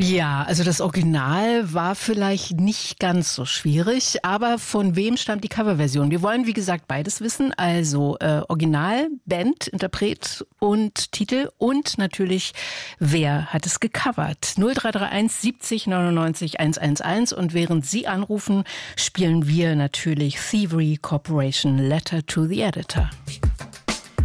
Ja, also das Original war vielleicht nicht ganz so schwierig, aber von wem stammt die Coverversion? Wir wollen, wie gesagt, beides wissen. Also Original, Band, Interpret und Titel und natürlich, wer hat es gecovert? 0331 70 99 111 und während Sie anrufen, spielen wir natürlich Thievery Corporation Letter to the Editor.